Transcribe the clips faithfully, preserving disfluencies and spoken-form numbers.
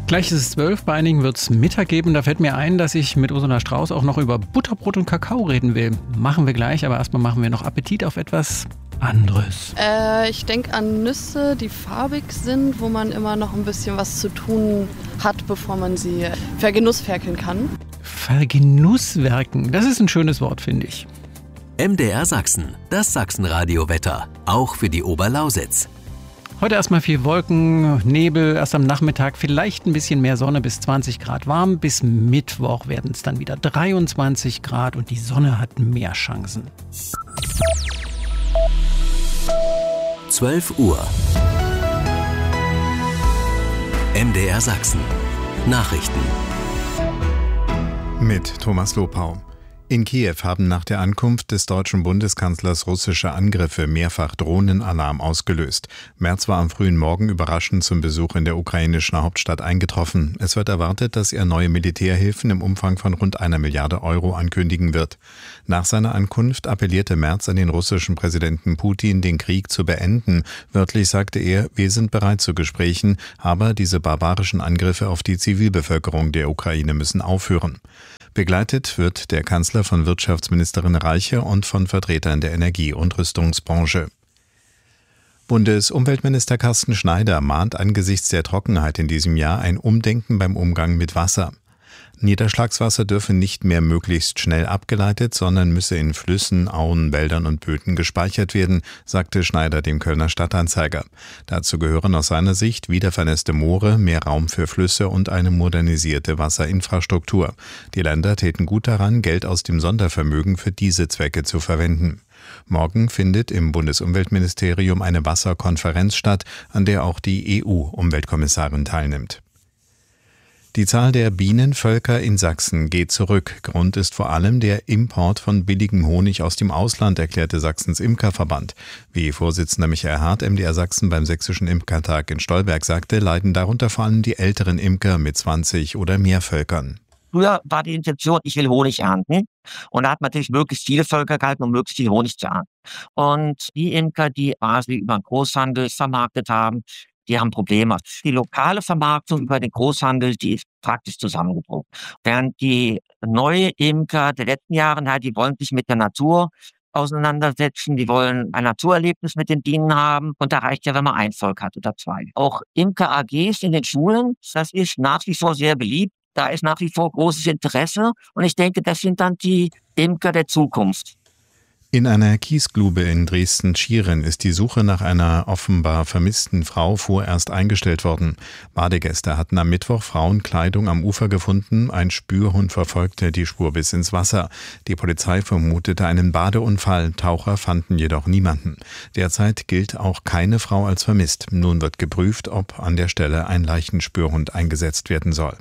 Gleich ist es zwölf, bei einigen wird es Mittag geben. Da fällt mir ein, dass ich mit Ursula Strauß auch noch über Butterbrot und Kakao reden will. Machen wir gleich, aber erstmal machen wir noch Appetit auf etwas anderes. Äh, ich denke an Nüsse, die farbig sind, wo man immer noch ein bisschen was zu tun hat, bevor man sie vergenussferkeln kann. Vergenusswerken, das ist ein schönes Wort, finde ich. M D R Sachsen, das Sachsenradio-Wetter, auch für die Oberlausitz. Heute erstmal viel Wolken, Nebel, erst am Nachmittag vielleicht ein bisschen mehr Sonne, bis zwanzig Grad warm. Bis Mittwoch werden es dann wieder dreiundzwanzig Grad und die Sonne hat mehr Chancen. zwölf Uhr. M D R Sachsen. Nachrichten. Mit Thomas Lopau. In Kiew haben nach der Ankunft des deutschen Bundeskanzlers russische Angriffe mehrfach Drohnenalarm ausgelöst. Merz war am frühen Morgen überraschend zum Besuch in der ukrainischen Hauptstadt eingetroffen. Es wird erwartet, dass er neue Militärhilfen im Umfang von rund einer Milliarde Euro ankündigen wird. Nach seiner Ankunft appellierte Merz an den russischen Präsidenten Putin, den Krieg zu beenden. Wörtlich sagte er, wir sind bereit zu Gesprächen, aber diese barbarischen Angriffe auf die Zivilbevölkerung der Ukraine müssen aufhören. Begleitet wird der Kanzler von Wirtschaftsministerin Reiche und von Vertretern der Energie- und Rüstungsbranche. Bundesumweltminister Carsten Schneider mahnt angesichts der Trockenheit in diesem Jahr ein Umdenken beim Umgang mit Wasser. Niederschlagswasser dürfe nicht mehr möglichst schnell abgeleitet, sondern müsse in Flüssen, Auen, Wäldern und Böden gespeichert werden, sagte Schneider dem Kölner Stadtanzeiger. Dazu gehören aus seiner Sicht wiedervernässte Moore, mehr Raum für Flüsse und eine modernisierte Wasserinfrastruktur. Die Länder täten gut daran, Geld aus dem Sondervermögen für diese Zwecke zu verwenden. Morgen findet im Bundesumweltministerium eine Wasserkonferenz statt, an der auch die E U-Umweltkommissarin teilnimmt. Die Zahl der Bienenvölker in Sachsen geht zurück. Grund ist vor allem der Import von billigem Honig aus dem Ausland, erklärte Sachsens Imkerverband. Wie Vorsitzender Michael Hart M D R Sachsen beim Sächsischen Imkertag in Stolberg sagte, leiden darunter vor allem die älteren Imker mit zwanzig oder mehr Völkern. Früher war die Intention, ich will Honig ernten. Und da hat man natürlich möglichst viele Völker gehalten, um möglichst viel Honig zu ernten. Und die Imker, die quasi über den Großhandel vermarktet haben, die haben Probleme. Die lokale Vermarktung über den Großhandel, die ist praktisch zusammengebrochen. Während die neue Imker der letzten Jahre, halt, die wollen sich mit der Natur auseinandersetzen, die wollen ein Naturerlebnis mit den Bienen haben. Und da reicht ja, wenn man ein Volk hat oder zwei. Auch Imker-A Gs in den Schulen, das ist nach wie vor sehr beliebt. Da ist nach wie vor großes Interesse. Und ich denke, das sind dann die Imker der Zukunft. In einer Kiesgrube in Dresden-Schieren ist die Suche nach einer offenbar vermissten Frau vorerst eingestellt worden. Badegäste hatten am Mittwoch Frauenkleidung am Ufer gefunden. Ein Spürhund verfolgte die Spur bis ins Wasser. Die Polizei vermutete einen Badeunfall. Taucher fanden jedoch niemanden. Derzeit gilt auch keine Frau als vermisst. Nun wird geprüft, ob an der Stelle ein Leichenspürhund eingesetzt werden soll.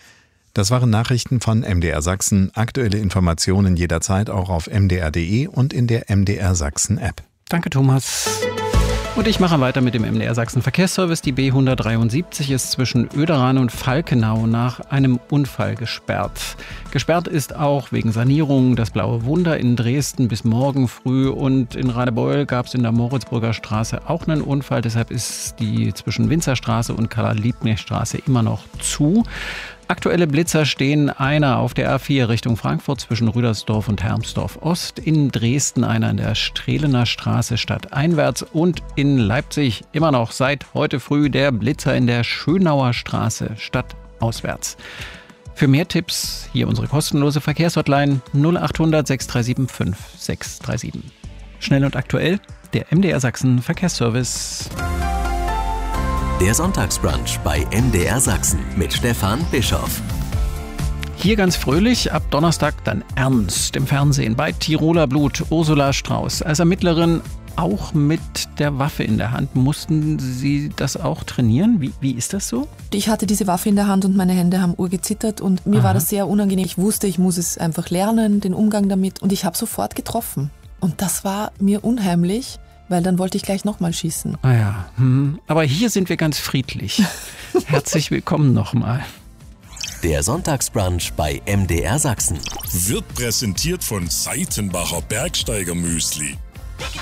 Das waren Nachrichten von M D R Sachsen. Aktuelle Informationen jederzeit auch auf m d r punkt d e und in der M D R Sachsen App. Danke, Thomas. Und ich mache weiter mit dem M D R Sachsen Verkehrsservice. Die B hundertdreiundsiebzig ist zwischen Oederan und Falkenau nach einem Unfall gesperrt. Gesperrt ist auch wegen Sanierung das Blaue Wunder in Dresden bis morgen früh. Und in Radebeul gab es in der Moritzburger Straße auch einen Unfall. Deshalb ist die zwischen Winzerstraße und Karl-Liebknecht-Straße immer noch zu. Aktuelle Blitzer stehen einer auf der A vier Richtung Frankfurt zwischen Rüdersdorf und Hermsdorf Ost, in Dresden einer in der Strehlener Straße stadteinwärts und in Leipzig immer noch seit heute früh der Blitzer in der Schönauer Straße stadtauswärts. Für mehr Tipps hier unsere kostenlose Verkehrshotline null achthundert sechs drei sieben fünf sechs drei sieben. Schnell und aktuell, der M D R Sachsen Verkehrsservice. Der Sonntagsbrunch bei M D R Sachsen mit Stefan Bischoff. Hier ganz fröhlich, ab Donnerstag dann ernst im Fernsehen bei Tiroler Blut. Ursula Strauß als Ermittlerin, auch mit der Waffe in der Hand. Mussten Sie das auch trainieren? Wie, wie ist das so? Ich hatte diese Waffe in der Hand und meine Hände haben urgezittert und mir Aha. war das sehr unangenehm. Ich wusste, ich muss es einfach lernen, den Umgang damit, und ich habe sofort getroffen. Und das war mir unheimlich, weil dann wollte ich gleich nochmal schießen. Ah ja, hm. Aber hier sind wir ganz friedlich. Herzlich willkommen nochmal. Der Sonntagsbrunch bei M D R Sachsen wird präsentiert von Seitenbacher Bergsteiger Müsli.